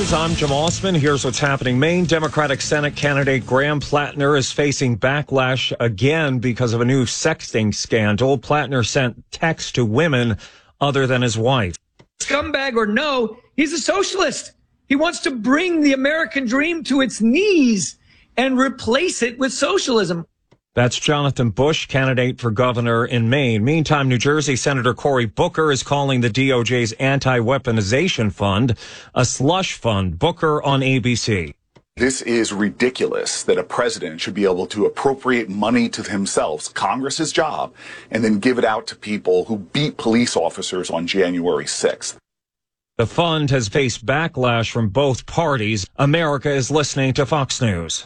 News. I'm Jim Osman. Here's what's happening. Maine Democratic Senate candidate Graham Plattner is facing backlash again because of a new sexting scandal. Plattner sent texts to women other than his wife. Scumbag or no, he's a socialist. He wants to bring the American dream to its knees and replace it with socialism. That's Jonathan Bush, candidate for governor in Maine. Meantime, New Jersey Senator Cory Booker is calling the DOJ's anti-weaponization fund a slush fund. Booker on ABC. This is ridiculous that a president should be able to appropriate money to himself, Congress's job, and then give it out to people who beat police officers on January 6th. The fund has faced backlash from both parties. America is listening to Fox News.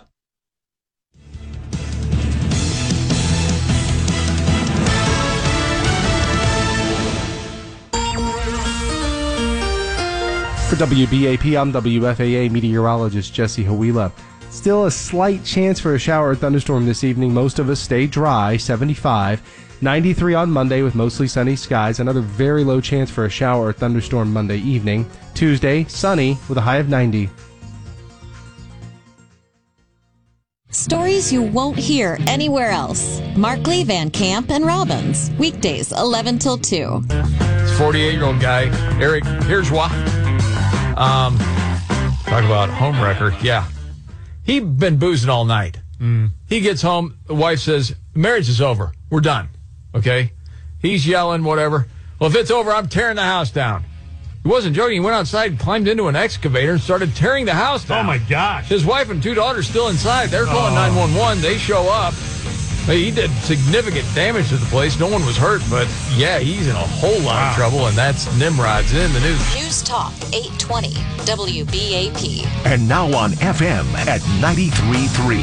For WBAP, I'm WFAA meteorologist Jesse Hawila. Still a slight chance for a shower or thunderstorm this evening. Most of us stay dry, 75. 93 on Monday with mostly sunny skies. Another very low chance for a shower or thunderstorm Monday evening. Tuesday, sunny with a high of 90. Stories you won't hear anywhere else. Markley, Van Camp, and Robbins. Weekdays, 11 till 2. It's 48-year-old guy. Eric, here's why. Talk about home wrecker. Yeah. He'd been boozing all night. He gets home. The wife says, marriage is over. We're done. Okay? He's yelling, whatever. Well, if it's over, I'm tearing the house down. He wasn't joking. He went outside, climbed into an excavator, and started tearing the house down. Oh, my gosh. His wife and 2 daughters still inside. They're calling 911. They show up. He did significant damage to the place. No one was hurt, but yeah, he's in a whole lot of trouble, and that's Nimrod's in the news. News Talk 820 WBAP. And now on FM at 93.3.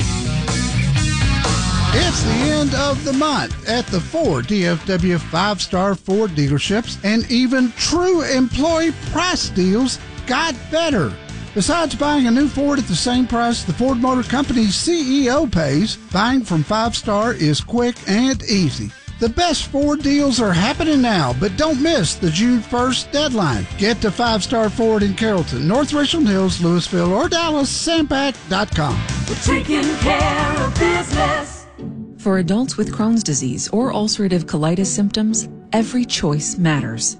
It's the end of the month at the 4 DFW 5-star Ford dealerships, and even true employee price deals got better. Besides buying a new Ford at the same price the Ford Motor Company's CEO pays, buying from 5-star is quick and easy. The best Ford deals are happening now, but don't miss the June 1st deadline. Get to 5-star Ford in Carrollton, North Richland Hills, Louisville, or Dallas, Sampac.com. We're taking care of business. For adults with Crohn's disease or ulcerative colitis symptoms, every choice matters.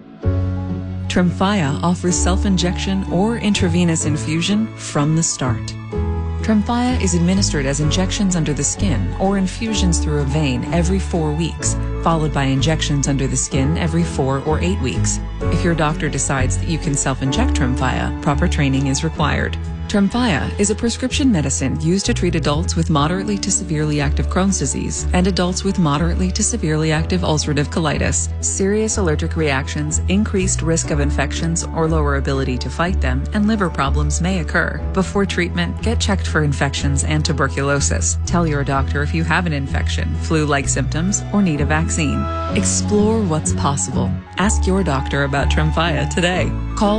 Tremfya offers self-injection or intravenous infusion from the start. Tremfya is administered as injections under the skin or infusions through a vein every 4 weeks, followed by injections under the skin every 4 or 8 weeks. If your doctor decides that you can self-inject Tremfya, proper training is required. Tremfya is a prescription medicine used to treat adults with moderately to severely active Crohn's disease and adults with moderately to severely active ulcerative colitis. Serious allergic reactions, increased risk of infections or lower ability to fight them, and liver problems may occur. Before treatment, get checked for infections and tuberculosis. Tell your doctor if you have an infection, flu-like symptoms, or need a vaccine. Explore what's possible. Ask your doctor about Tremfya today. Call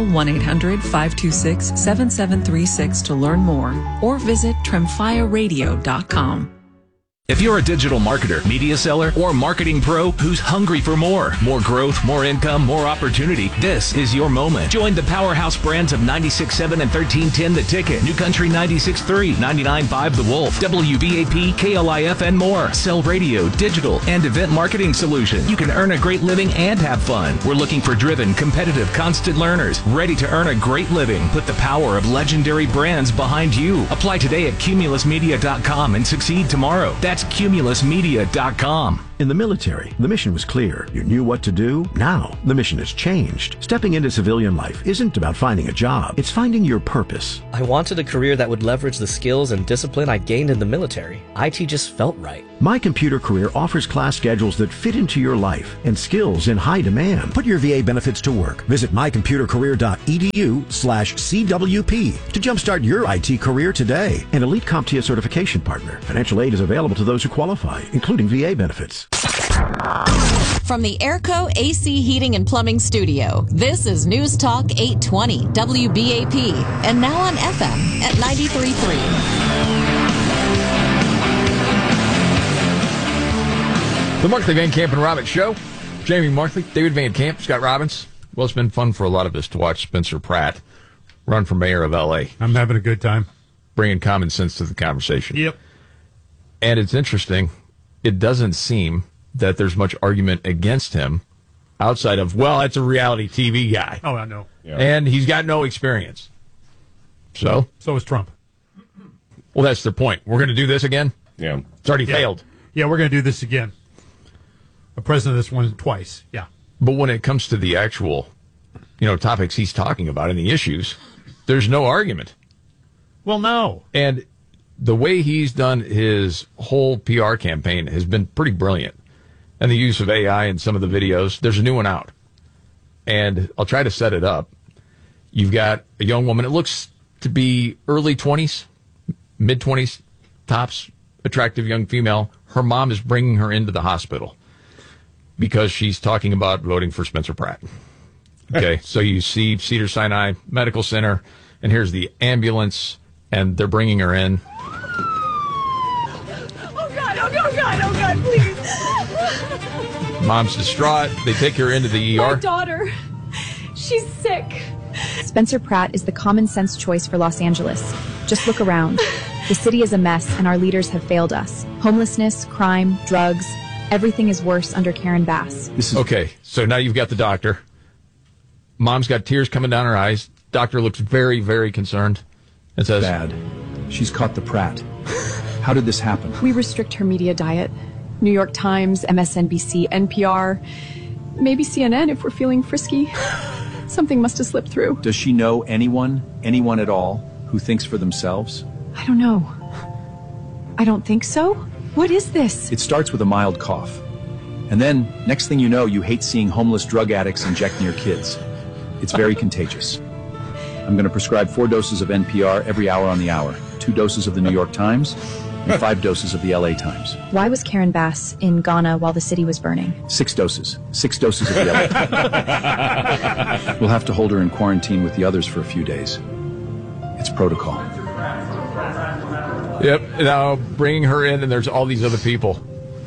1-800-526-7736 to learn more, or visit TremfyaRadio.com. If you're a digital marketer, media seller, or marketing pro who's hungry for more growth, more income, more opportunity, this is your moment. Join the powerhouse brands of 96.7 and 1310 The Ticket, New Country 96.3, 99.5 The Wolf, WBAP, KLIF, and more. Sell radio, digital, and event marketing solutions. You can earn a great living and have fun. We're looking for driven, competitive, constant learners, ready to earn a great living. Put the power of legendary brands behind you. Apply today at cumulusmedia.com and succeed tomorrow. That's cumulusmedia.com. In the military, the mission was clear. You knew what to do. Now, the mission has changed. Stepping into civilian life isn't about finding a job. It's finding your purpose. I wanted a career that would leverage the skills and discipline I gained in the military. IT just felt right. My Computer Career offers class schedules that fit into your life and skills in high demand. Put your VA benefits to work. Visit mycomputercareer.edu/CWP to jumpstart your IT career today. An elite CompTIA certification partner. Financial aid is available to those who qualify, including VA benefits. From the Airco AC Heating and Plumbing Studio, this is News Talk 820 WBAP, and now on FM at 93.3. The Markley, Van Camp, and Robbins Show. Jamie Markley, David Van Camp, Scott Robbins. Well, it's been fun for a lot of us to watch Spencer Pratt run for mayor of L.A. I'm having a good time. Bringing common sense to the conversation. Yep. And it's interesting. It doesn't seem that there's much argument against him outside of, well, it's a reality TV guy. Oh, I know. Yeah. And he's got no experience. So is Trump. Well, that's the point. We're going to do this again? Yeah. It's already failed. Yeah, we're going to do this again. A president of this one twice. Yeah. But when it comes to the actual, topics he's talking about and the issues, there's no argument. Well, no. And the way he's done his whole PR campaign has been pretty brilliant. And the use of AI in some of the videos. There's a new one out. And I'll try to set it up. You've got a young woman. It looks to be early 20s, mid-20s, tops, attractive young female. Her mom is bringing her into the hospital because she's talking about voting for Spencer Pratt. Okay, so you see Cedars-Sinai Medical Center, and here's the ambulance, and they're bringing her in. Oh, God, oh, God, please. Mom's distraught. They take her into the ER. My daughter, she's sick. Spencer Pratt is the common sense choice for Los Angeles. Just look around. The city is a mess, and our leaders have failed us. Homelessness, crime, drugs, everything is worse under Karen Bass. Okay, so now you've got the doctor. Mom's got tears coming down her eyes. Doctor looks very, very concerned and says, "Bad. She's caught the Pratt. How did this happen?" We restrict her media diet. New York Times, MSNBC, NPR, maybe CNN if we're feeling frisky. Something must have slipped through. Does she know anyone at all, who thinks for themselves? I don't know. I don't think so. What is this? It starts with a mild cough. And then, next thing you know, you hate seeing homeless drug addicts injecting your kids. It's very contagious. I'm going to prescribe 4 doses of NPR every hour on the hour, 2 doses of the New York Times, and 5 doses of the LA Times. Why was Karen Bass in Ghana while the city was burning? 6 doses. 6 doses of the LA Times. We'll have to hold her in quarantine with the others for a few days. It's protocol. Yep. Now bringing her in, and there's all these other people.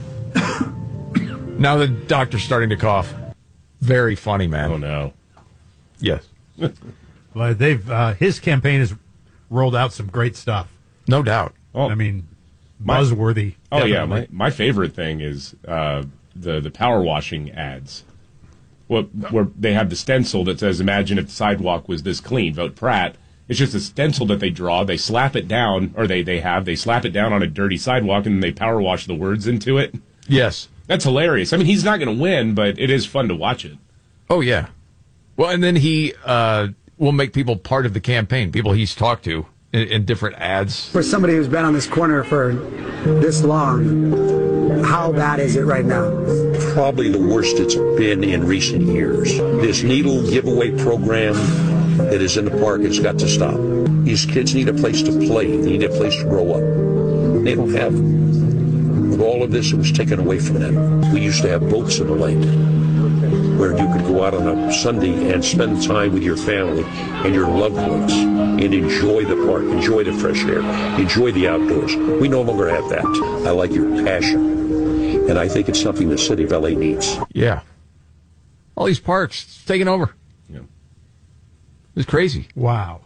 Now the doctor's starting to cough. Very funny, man. Oh, no. Yes. Well, his campaign has rolled out some great stuff. No doubt. I mean, buzzworthy. Oh, definitely. yeah. My favorite thing is the power washing ads. Where they have the stencil that says, "Imagine if the sidewalk was this clean, vote Pratt." It's just a stencil that they draw. They slap it down, or they slap it down on a dirty sidewalk, and then they power wash the words into it. Yes. That's hilarious. I mean, he's not going to win, but it is fun to watch it. Oh, yeah. Well, and then he will make people part of the campaign, people he's talked to in different ads. For somebody who's been on this corner for this long, how bad is it right now? Probably the worst it's been in recent years. This needle giveaway program that is in the park has got to stop. These kids need a place to play. They need a place to grow up. They don't have it. With all of this, it was taken away from them. We used to have boats in the lake where you could go out on a Sunday and spend time with your family and your loved ones and enjoy the park, enjoy the fresh air, enjoy the outdoors. We no longer have that. I like your passion, and I think it's something the city of LA needs. Yeah. All these parks, it's taking over. Yeah. It's crazy. Wow.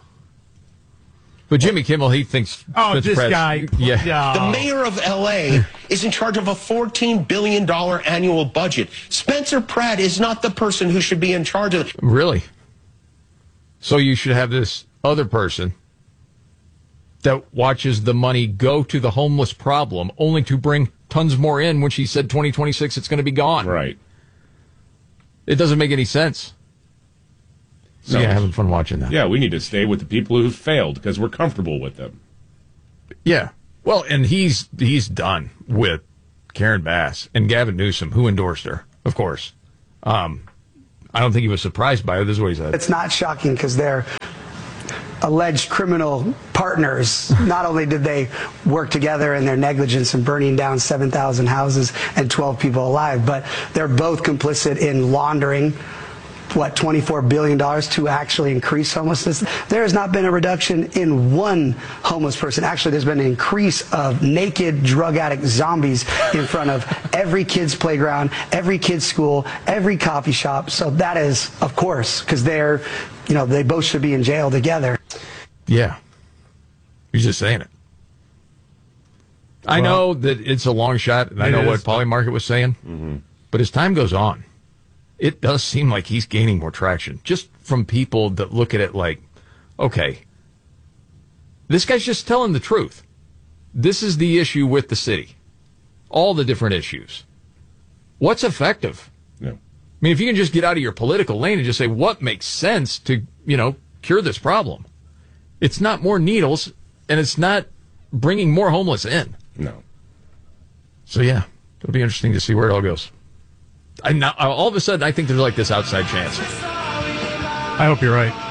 But Jimmy Kimmel, he thinks... this guy. Yeah. The mayor of L.A. is in charge of a $14 billion annual budget. Spencer Pratt is not the person who should be in charge of it. Really? So you should have this other person that watches the money go to the homeless problem, only to bring tons more in when she said 2026 it's going to be gone. Right. It doesn't make any sense. So yeah, having fun watching that. Yeah, we need to stay with the people who've failed because we're comfortable with them. Yeah. Well, and he's done with Karen Bass and Gavin Newsom, who endorsed her, of course. I don't think he was surprised by it. This is what he said. It's not shocking because they're alleged criminal partners. Not only did they work together in their negligence in burning down 7,000 houses and 12 people alive, but they're both complicit in laundering $24 billion to actually increase homelessness. There has not been a reduction in one homeless person. Actually, there's been an increase of naked drug addict zombies in front of every kid's playground, every kid's school, every coffee shop. So that is, of course, because they both should be in jail together. Yeah. He's just saying it. I know that it's a long shot, and I know what Polymarket was saying, but as time goes on, it does seem like he's gaining more traction, just from people that look at it like, okay, this guy's just telling the truth. This is the issue with the city. All the different issues. What's effective? Yeah. I mean, if you can just get out of your political lane and just say what makes sense to, cure this problem. It's not more needles, and it's not bringing more homeless in. No. So, yeah, it'll be interesting to see where it all goes. All of a sudden, I think there's like this outside chance. I hope you're right.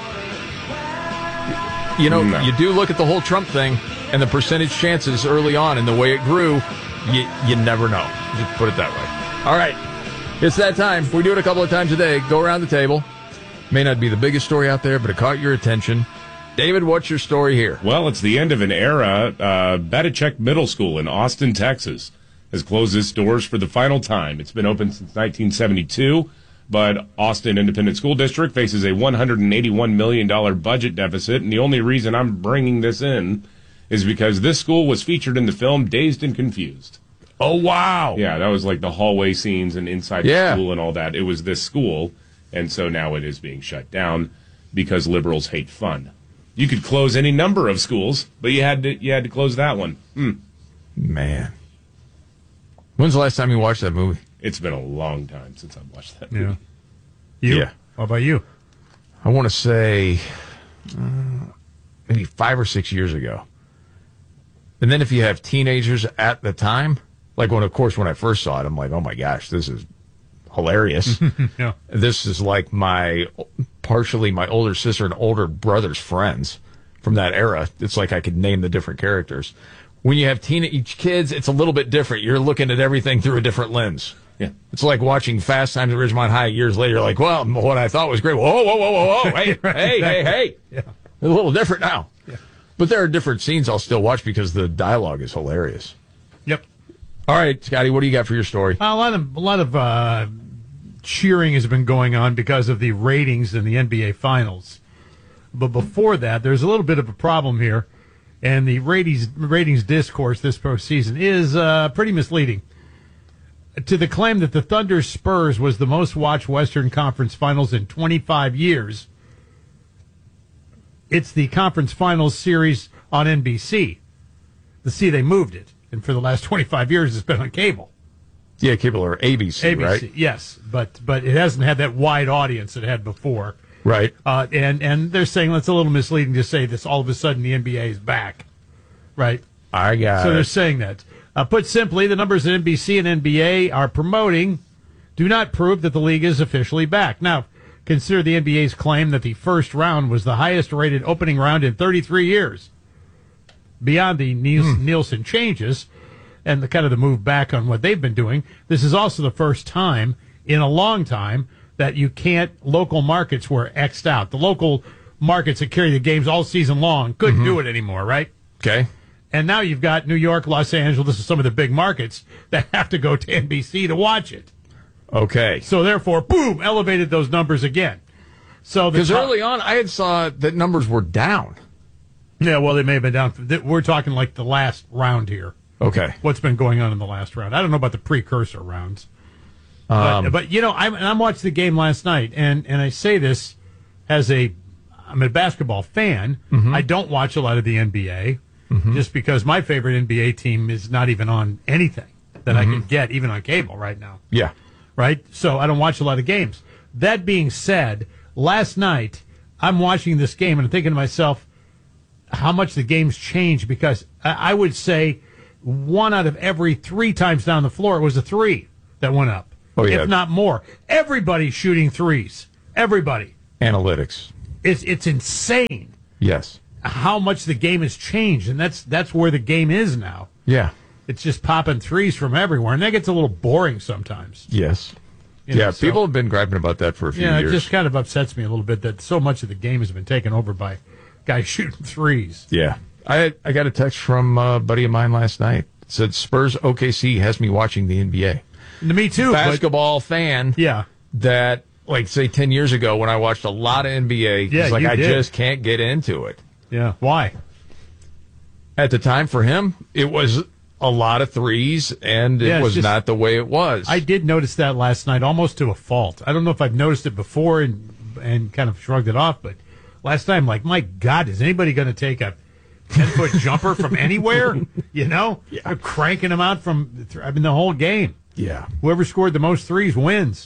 You do look at the whole Trump thing and the percentage chances early on and the way it grew, you never know. Just put it that way. All right. It's that time. We do it a couple of times a day. Go around the table. May not be the biggest story out there, but it caught your attention. David, what's your story here? Well, it's the end of an era. Batichek Middle School in Austin, Texas, has closed its doors for the final time. It's been open since 1972, but Austin Independent School District faces a $181 million budget deficit, and the only reason I'm bringing this in is because this school was featured in the film Dazed and Confused. Oh, wow. Yeah, that was like the hallway scenes and inside the school and all that. It was this school, and so now it is being shut down because liberals hate fun. You could close any number of schools, but you had to close that one. Man. When's the last time you watched that movie? It's been a long time since I've watched that movie. You? Yeah. How about you? I want to say maybe 5 or 6 years ago. And then if you have teenagers at the time, like when I first saw it, I'm like, oh my gosh, this is hilarious. Yeah. This is like partially my older sister and older brother's friends from that era. It's like I could name the different characters. When you have teenage kids, it's a little bit different. You're looking at everything through a different lens. Yeah. It's like watching Fast Times at Ridgemont High years later. You're like, well, what I thought was great. Whoa. Hey, hey. Yeah. A little different now. Yeah. But there are different scenes I'll still watch because the dialogue is hilarious. Yep. All right, Scotty, what do you got for your story? A lot of cheering has been going on because of the ratings in the NBA Finals. But before that, there's a little bit of a problem here, and the ratings discourse this postseason is pretty misleading. To the claim that the Thunder Spurs was the most watched Western Conference Finals in 25 years, it's the Conference Finals series on NBC. They moved it, and for the last 25 years, it's been on cable. Yeah, cable or ABC, right? Yes, but it hasn't had that wide audience it had before. Right. And they're saying it's a little misleading to say this all of a sudden the NBA is back. Right? I got So it. they're saying that. Put simply, the numbers that NBC and NBA are promoting do not prove that the league is officially back. Now, consider the NBA's claim that the first round was the highest rated opening round in 33 years. Beyond the Nielsen changes and the move back on what they've been doing, this is also the first time in a long time that local markets were X'd out. The local markets that carry the games all season long couldn't do it anymore, right? Okay. And now you've got New York, Los Angeles, and some of the big markets that have to go to NBC to watch it. Okay. So therefore, boom, elevated those numbers again. So because early on, I had saw that numbers were down. Yeah, well, they may have been down. We're talking like the last round here. Okay. What's been going on in the last round? I don't know about the precursor rounds. But I'm watching the game last night, and I say this I'm a basketball fan. Mm-hmm. I don't watch a lot of the NBA just because my favorite NBA team is not even on anything that I can get, even on cable right now. Yeah. Right? So I don't watch a lot of games. That being said, last night I'm watching this game and I'm thinking to myself how much the game's changed, because I would say 1 out of every 3 times down the floor it was a 3 that went up. Oh, yeah. If not more. Everybody's shooting threes. Everybody. Analytics. It's insane. Yes. How much the game has changed, and that's where the game is now. Yeah. It's just popping threes from everywhere, and that gets a little boring sometimes. Yes. So, people have been griping about that for a few years. It just kind of upsets me a little bit that so much of the game has been taken over by guys shooting threes. Yeah. I got a text from a buddy of mine last night. It said, Spurs OKC has me watching the NBA. Me too. Basketball fan. Yeah. That, like, say 10 years ago when I watched a lot of NBA, Yeah, it's like you I did. just can't get into it. Yeah. Why? At the time for him, it was a lot of threes, and it was not the way it was. I did notice that last night, almost to a fault. I don't know if I've noticed it before and kind of shrugged it off, but last night I'm like, my God, is anybody going to take a 10-foot jumper from anywhere? You know? Yeah. They're cranking them out from, the whole game. Yeah. Whoever scored the most threes wins.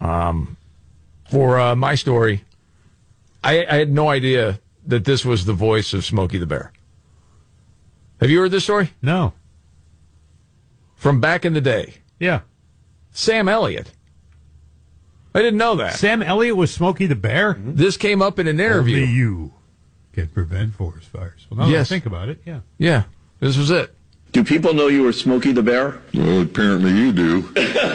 For my story, I had no idea that this was the voice of Smokey the Bear. Have you heard this story? No. From back in the day. Yeah. Sam Elliott. I didn't know that. Sam Elliott was Smokey the Bear? Mm-hmm. This came up in an interview. Only you can prevent forest fires. Well, now that I think about it, yeah. Yeah, this was it. Do people know you were Smokey the Bear? Well, apparently you do.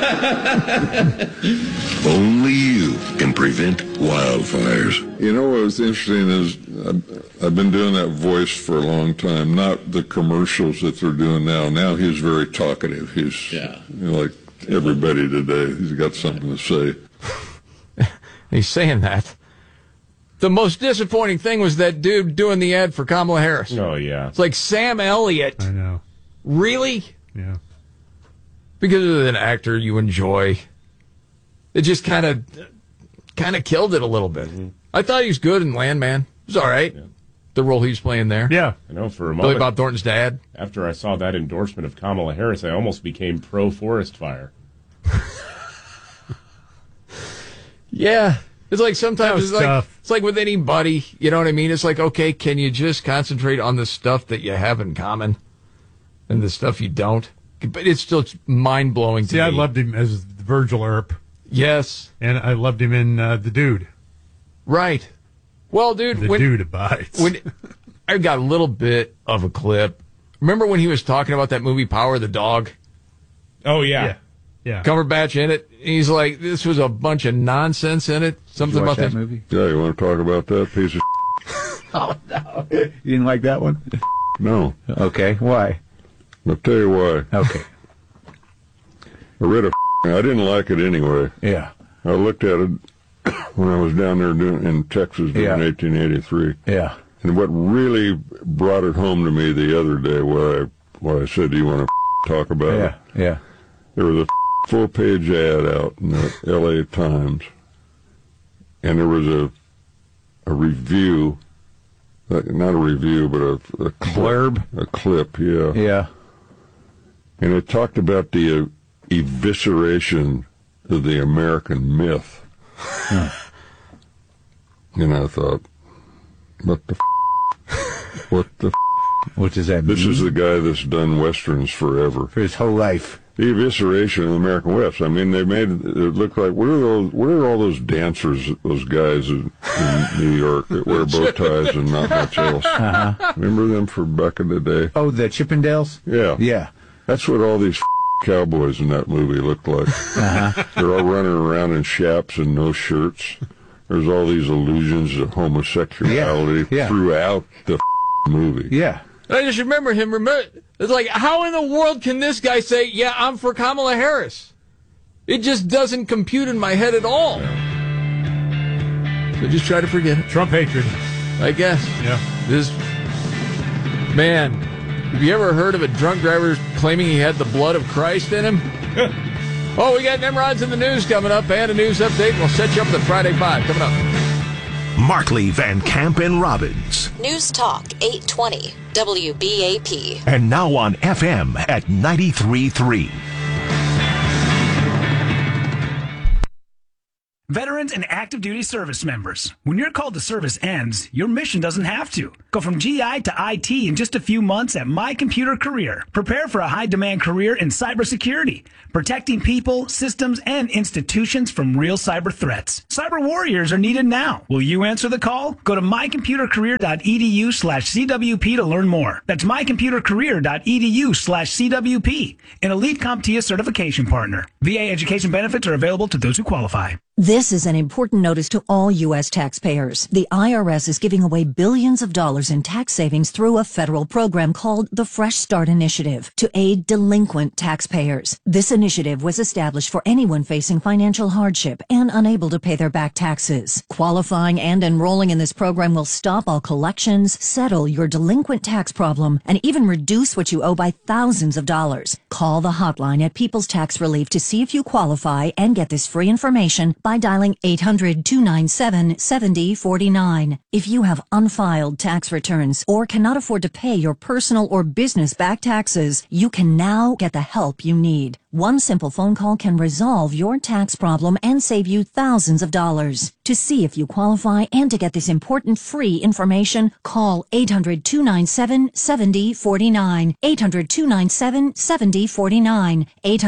Only you can prevent wildfires. You know what was interesting is I've been doing that voice for a long time, not the commercials that they're doing now. Now he's very talkative. He's like everybody today. He's got something to say. He's saying that. The most disappointing thing was that dude doing the ad for Kamala Harris. Oh, yeah. It's like Sam Elliott. I know. Really? Yeah. Because of an actor you enjoy. It just kind of killed it a little bit. Mm-hmm. I thought he was good in Landman. It was all right. Yeah. The role he was playing there. Yeah. I know, for a moment. Billy Bob Thornton's dad. After I saw that endorsement of Kamala Harris, I almost became pro-forest fire. Yeah. It's like sometimes it's like with anybody, you know what I mean? It's like, okay, can you just concentrate on the stuff that you have in common and the stuff you don't? But it's still mind-blowing to me. See, I loved him as Virgil Earp. Yes. And I loved him in The Dude. Right. Well, dude. The Dude abides. I got a little bit of a clip. Remember when he was talking about that movie Power of the Dog? Oh, yeah. Yeah. Cumberbatch in it. He's like, this was a bunch of nonsense in it. Something about that movie. Yeah, you want to talk about that piece of Oh, no. You didn't like that one? No. Okay. Why? I'll tell you why. Okay. I read I didn't like it anyway. Yeah. I looked at it when I was down there in Texas in 1883. Yeah. And what really brought it home to me the other day, why I said, do you want to talk about it? Yeah. There was a full-page ad out in the L.A. Times, and there was a review, not a review, but a blurb? A clip, yeah. Yeah. And it talked about the evisceration of the American myth. And I thought, what the What does that mean? This is the guy that's done Westerns forever. For his whole life. The evisceration of the American West. I mean, they made it look like, what are all those dancers, those guys in New York that wear bow ties and not much else? Uh-huh. Remember them from back in the day? Oh, the Chippendales? Yeah. Yeah. That's what all these cowboys in that movie looked like. Uh-huh. They're all running around in chaps and no shirts. There's all these allusions of homosexuality throughout the movie. Yeah. I just remember him. It's like, how in the world can this guy say, yeah, I'm for Kamala Harris? It just doesn't compute in my head at all. So just try to forget it. Trump hatred. I guess. Yeah. Man, have you ever heard of a drunk driver claiming he had the blood of Christ in him? Oh, we got Nimrods in the news coming up and a news update. We'll set you up with Friday 5 coming up. Markley, Van Camp, and Robbins. News Talk 820 WBAP. And now on FM at 93.3. Veterans and active duty service members, when your call to service ends, your mission doesn't have to. Go from GI to IT in just a few months at My Computer Career. Prepare for a high-demand career in cybersecurity, protecting people, systems, and institutions from real cyber threats. Cyber warriors are needed now. Will you answer the call? Go to mycomputercareer.edu/CWP to learn more. That's mycomputercareer.edu/CWP, an elite CompTIA certification partner. VA education benefits are available to those who qualify. This is an important notice to all U.S. taxpayers. The IRS is giving away billions of dollars in tax savings through a federal program called the Fresh Start Initiative to aid delinquent taxpayers. This initiative was established for anyone facing financial hardship and unable to pay their back taxes. Qualifying and enrolling in this program will stop all collections, settle your delinquent tax problem, and even reduce what you owe by thousands of dollars. Call the hotline at People's Tax Relief to see if you qualify and get this free information by dialing 800-297-7049. If you have unfiled tax returns or cannot afford to pay your personal or business back taxes, you can now get the help you need. One simple phone call can resolve your tax problem and save you thousands of dollars. To see if you qualify and to get this important free information, call 800-297-7049. 800-297-7049.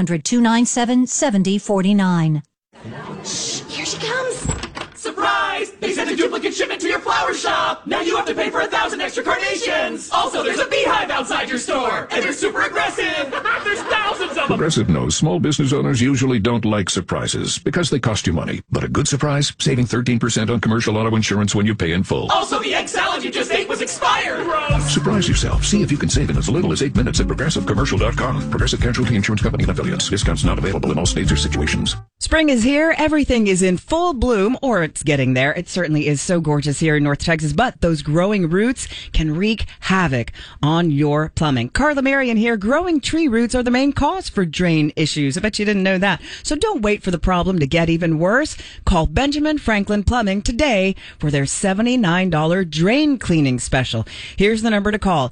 800-297-7049. Here she comes. Surprise! They sent a duplicate shipment to your flower shop! Now you have to pay for 1,000 extra carnations! Also, there's a beehive outside your store! And they're super aggressive! There's thousands of them! Progressive knows small business owners usually don't like surprises because they cost you money. But a good surprise? Saving 13% on commercial auto insurance when you pay in full. Also, the egg salad you just ate was expired! Gross! Surprise yourself. See if you can save in as little as 8 minutes at ProgressiveCommercial.com. Progressive Casualty Insurance Company and Affiliates. Discounts not available in all states or situations. Spring is here. Everything is in full bloom, or it's getting there. It certainly is so gorgeous here in North Texas, but those growing roots can wreak havoc on your plumbing. Carla Marion here. Growing tree roots are the main cause for drain issues. I bet you didn't know that. So don't wait for the problem to get even worse. Call Benjamin Franklin Plumbing today for their $79 drain cleaning special. Here's the number to call,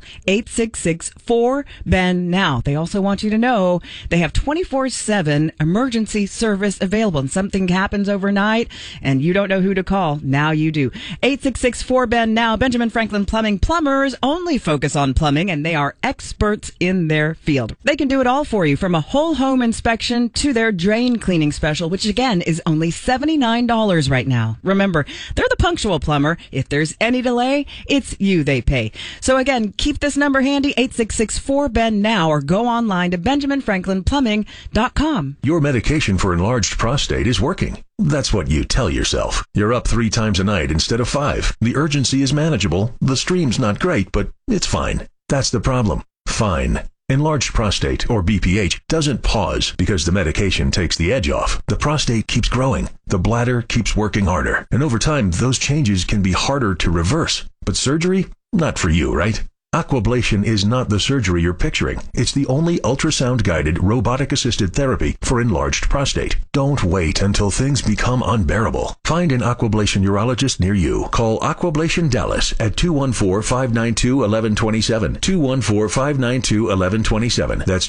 866-4-BEN-NOW. They also want you to know they have 24/7 emergency service available, and something happens overnight and you don't know who to call. Now you do. 866-4-BEN-NOW. Benjamin Franklin Plumbing. Plumbers only focus on plumbing, and they are experts in their field. They can do it all for you, from a whole home inspection to their drain cleaning special, which again is only $79 right now. Remember, they're the punctual plumber. If there's any delay, it's you they pay. So again, keep this number handy, 866-4-BEN-NOW, or go online to BenjaminFranklinPlumbing.com. Your medication for enlarged prostate is working. That's what you tell yourself. You're up 3 times a night instead of 5. The urgency is manageable. The stream's not great, but it's fine. That's the problem. Fine. Enlarged prostate, or BPH, doesn't pause because the medication takes the edge off. The prostate keeps growing. The bladder keeps working harder. And over time, those changes can be harder to reverse. But surgery? Not for you, right? Aquablation is not the surgery you're picturing. It's the only ultrasound-guided, robotic-assisted therapy for enlarged prostate. Don't wait until things become unbearable. Find an Aquablation urologist near you. Call Aquablation Dallas at 214-592-1127. 214-592-1127. That's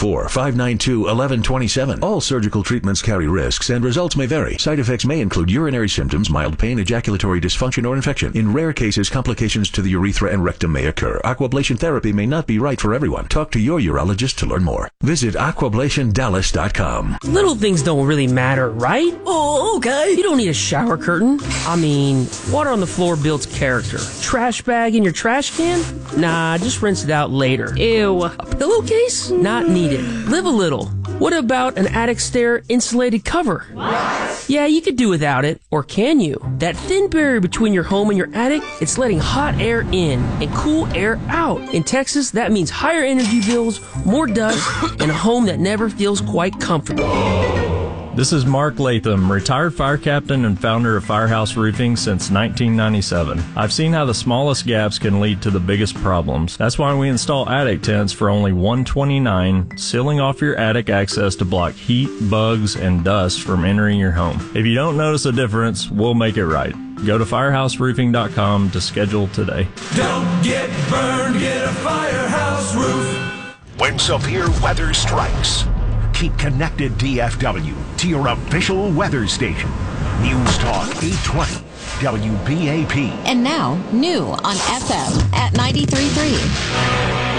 214-592-1127. All surgical treatments carry risks, and results may vary. Side effects may include urinary symptoms, mild pain, ejaculatory dysfunction, or infection. In rare cases, complications to the urethra and rectum may occur. Aquablation therapy may not be right for everyone. Talk to your urologist to learn more. Visit aquablationdallas.com. Little things don't really matter, right? Oh, okay. You don't need a shower curtain. I mean, water on the floor builds character. Trash bag in your trash can? Nah, just rinse it out later. Ew. A pillowcase? Not needed. Live a little. What about an attic stair insulated cover? What? Yeah, you could do without it. Or can you? That thin barrier between your home and your attic, it's letting hot air in and cool air out. In Texas, that means higher energy bills, more dust, and a home that never feels quite comfortable. This is Mark Latham, retired fire captain and founder of Firehouse Roofing since 1997. I've seen how the smallest gaps can lead to the biggest problems. That's why we install attic tents for only $129, sealing off your attic access to block heat, bugs, and dust from entering your home. If you don't notice a difference, we'll make it right. Go to firehouseroofing.com to schedule today. Don't get burned, get a Firehouse Roof. When severe weather strikes, keep connected DFW to your official weather station. News Talk 820 WBAP. And now, new on FM at 93.3.